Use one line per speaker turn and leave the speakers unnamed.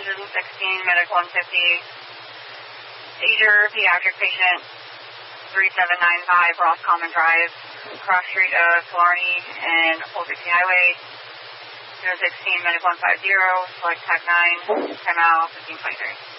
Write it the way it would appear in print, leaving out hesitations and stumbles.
Medic 150. Seizure, pediatric patient, 3795 Ross Common Drive, cross street of Killarney and Old Dixie Highway. 016, Medic 150, select TAC 9, time out 1523.